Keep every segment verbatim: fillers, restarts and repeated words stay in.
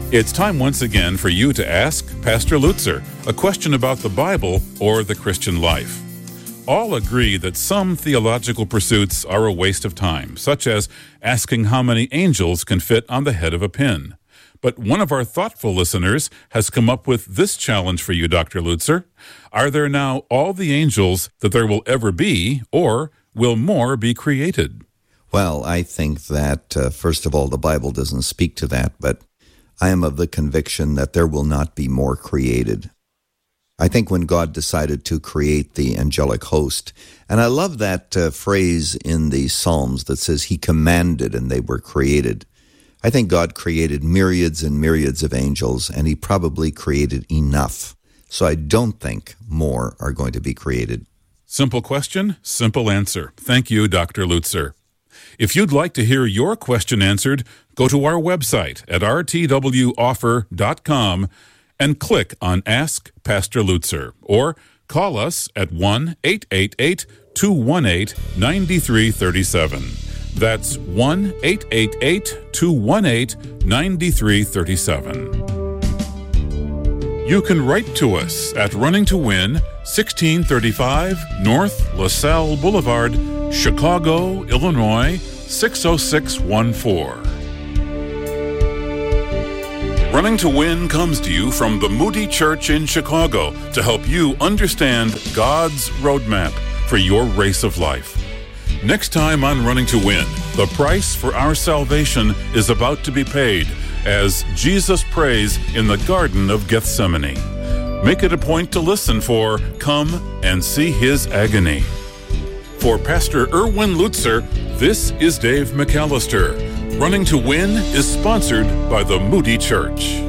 It's time once again for you to ask Pastor Lutzer a question about the Bible or the Christian life. All agree that some theological pursuits are a waste of time, such as asking how many angels can fit on the head of a pin. But one of our thoughtful listeners has come up with this challenge for you, Doctor Lutzer. Are there now all the angels that there will ever be, or will more be created? Well, I think that, uh, first of all, the Bible doesn't speak to that, but I am of the conviction that there will not be more created. I think when God decided to create the angelic host, and I love that uh, phrase in the Psalms that says he commanded and they were created. I think God created myriads and myriads of angels, and he probably created enough. So I don't think more are going to be created. Simple question, simple answer. Thank you, Doctor Lutzer. If you'd like to hear your question answered, go to our website at r t w offer dot com and click on Ask Pastor Lutzer, or call us at one eight eight eight, two one eight, nine three three seven. That's one eight eight eight, two one eight, nine three three seven. You can write to us at Running to Win, sixteen thirty-five North LaSalle Boulevard, Chicago, Illinois, six oh six one four. Running to Win comes to you from the Moody Church in Chicago to help you understand God's roadmap for your race of life. Next time on Running to Win, the price for our salvation is about to be paid as Jesus prays in the Garden of Gethsemane. Make it a point to listen for Come and See His Agony. For Pastor Erwin Lutzer, this is Dave McAllister. Running to Win is sponsored by the Moody Church.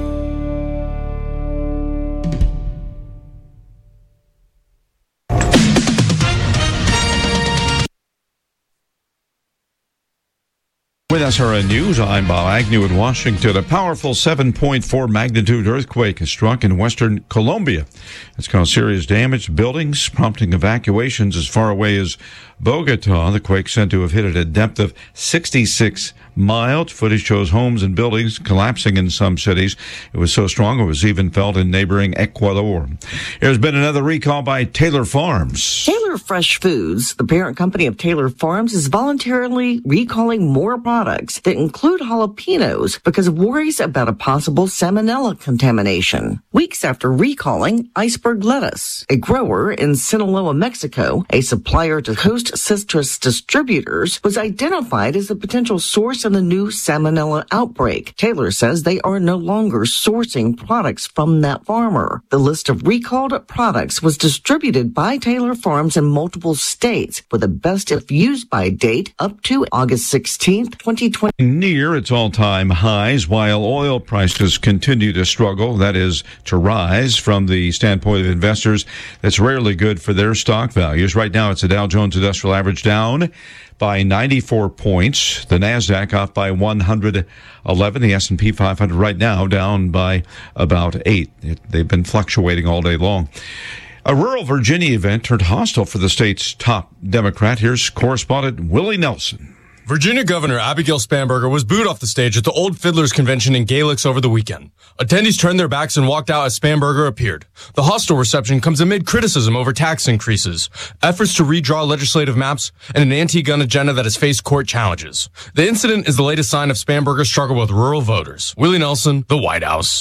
With S R N News, I'm Bob Agnew in Washington. A powerful seven point four magnitude earthquake has struck in western Colombia. It's caused serious damage to buildings, prompting evacuations as far away as Bogota. The quake said to have hit at a depth of sixty-six miles. Footage shows homes and buildings collapsing in some cities. It was so strong it was even felt in neighboring Ecuador. There's been another recall by Taylor Farms. Taylor Fresh Foods, the parent company of Taylor Farms, is voluntarily recalling more products that include jalapenos because of worries about a possible salmonella contamination. Weeks after recalling iceberg lettuce, a grower in Sinaloa, Mexico, a supplier to Coast Citrus Distributors, was identified as a potential source in the new salmonella outbreak. Taylor says they are no longer sourcing products from that farmer. The list of recalled products was distributed by Taylor Farms in multiple states with a best if used by date up to August sixteenth, twenty twenty. Near its all-time highs, while oil prices continue to struggle, that is, to rise. From the standpoint of investors, that's rarely good for their stock values. Right now, it's the Dow Jones Industrial Average down by ninety-four points. The NASDAQ off by one hundred eleven. The S and P five hundred right now down by about eight. It, they've been fluctuating all day long. A rural Virginia event turned hostile for the state's top Democrat. Here's correspondent Willie Nelson. Virginia Governor Abigail Spanberger was booed off the stage at the Old Fiddlers Convention in Galix over the weekend. Attendees turned their backs and walked out as Spanberger appeared. The hostile reception comes amid criticism over tax increases, efforts to redraw legislative maps, and an anti-gun agenda that has faced court challenges. The incident is the latest sign of Spanberger's struggle with rural voters. Willie Nelson, the White House.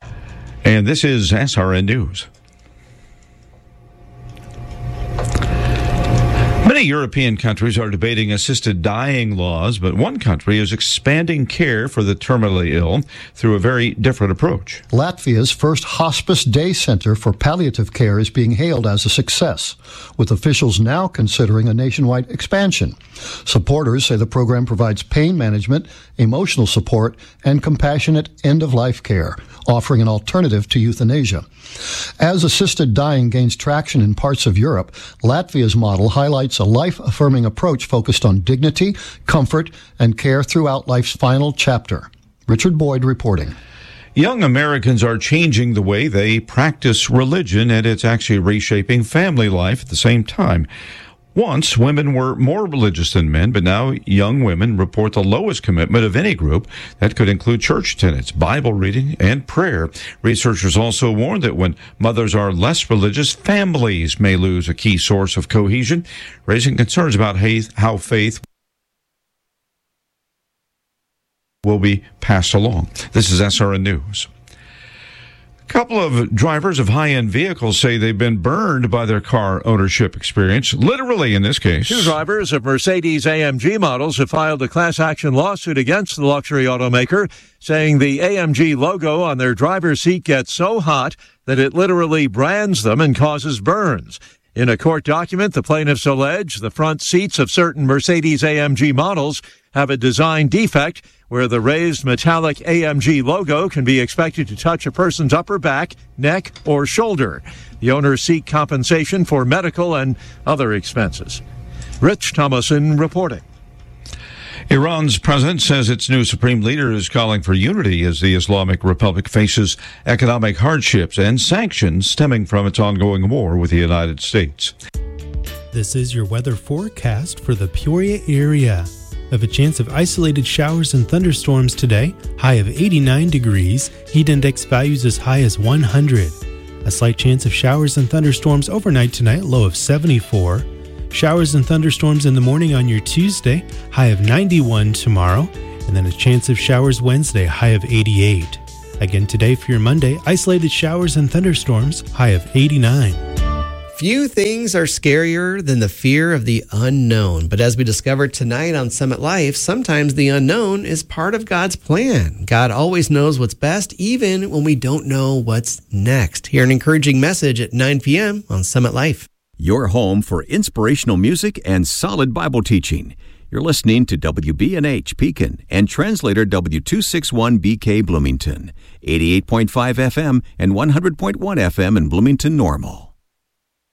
And this is S R N News. Many European countries are debating assisted dying laws, but one country is expanding care for the terminally ill through a very different approach. Latvia's first hospice day center for palliative care is being hailed as a success, with officials now considering a nationwide expansion. Supporters say the program provides pain management, emotional support, and compassionate end-of-life care, offering an alternative to euthanasia. As assisted dying gains traction in parts of Europe, Latvia's model highlights a life-affirming approach focused on dignity, comfort, and care throughout life's final chapter. Richard Boyd reporting. Young Americans are changing the way they practice religion, and it's actually reshaping family life at the same time. Once, women were more religious than men, but now young women report the lowest commitment of any group. That could include church attendance, Bible reading, and prayer. Researchers also warn that when mothers are less religious, families may lose a key source of cohesion, raising concerns about how faith will be passed along. This is S R N News. A couple of drivers of high-end vehicles say they've been burned by their car ownership experience, literally in this case. Two drivers of Mercedes A M G models have filed a class action lawsuit against the luxury automaker, saying the A M G logo on their driver's seat gets so hot that it literally brands them and causes burns. In a court document, the plaintiffs allege the front seats of certain Mercedes A M G models have a design defect where the raised metallic A M G logo can be expected to touch a person's upper back, neck, or shoulder. The owners seek compensation for medical and other expenses. Rich Thomason reporting. Iran's president says its new supreme leader is calling for unity as the Islamic Republic faces economic hardships and sanctions stemming from its ongoing war with the United States. This is your weather forecast for the Peoria area. Of a chance of isolated showers and thunderstorms today, high of eighty-nine degrees, heat index values as high as one hundred. A slight chance of showers and thunderstorms overnight tonight, low of seventy-four. Showers and thunderstorms in the morning on your Tuesday, high of ninety-one tomorrow, and then a chance of showers Wednesday, high of eighty-eight. Again today for your Monday, isolated showers and thunderstorms, high of eighty-nine. Few things are scarier than the fear of the unknown. But as we discovered tonight on Summit Life, sometimes the unknown is part of God's plan. God always knows what's best, even when we don't know what's next. Hear an encouraging message at nine p.m. on Summit Life. Your home for inspirational music and solid Bible teaching. You're listening to W B N H Pekin and translator W two sixty-one B K Bloomington, eighty-eight point five F M and one hundred point one F M in Bloomington Normal.